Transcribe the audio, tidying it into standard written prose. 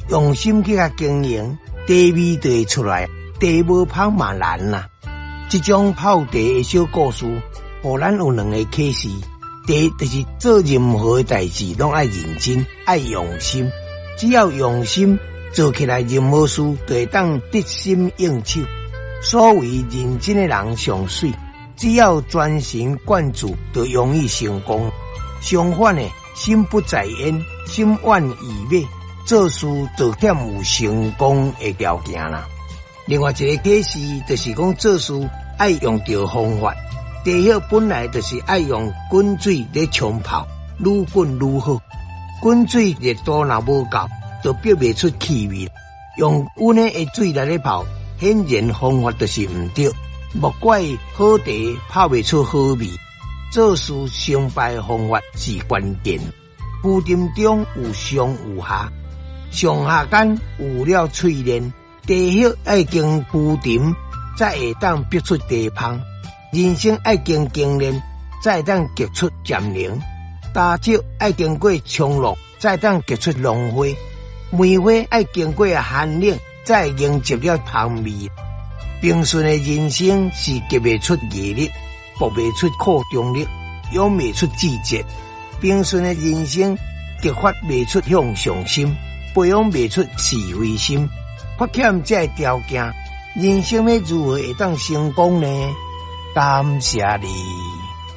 用心去甲经营，茶味就会出来，茶无芳嘛难啦。这种泡茶的小故事，互咱有两个启示：第一，就是做任何的代志，拢爱认真，爱用心。只要用心做起来，任何事就会当得心应手。所谓认真的人上水，只要专心贯注，就容易成功。相反的，心不在焉，心远意灭，做事就欠有成功的条件啦。另外一个启示就是讲，做事爱用到方法。茶叶本来就是爱用滚水来冲泡，愈滚愈好。滚水热度若无够，就逼不出气味。用温的水来咧泡，显然方法就是唔对。莫怪好茶泡不出好味。做事成败方法是关键。浮沉中有上有下，上下间有了淬炼。茶叶爱经浮沉，才会当逼出茶香。人生爱经经炼，才会当结出渐灵。大树爱经过冲落，才会当结出浪花。梅花爱经过寒冷，才会迎接了香味。平顺的人生是结不出毅力，搏不出苦中力，养不出志节。平顺的人生激发不出向上心，培养不出是非心。缺欠这条件，人生要如何会当成功呢？感谢你。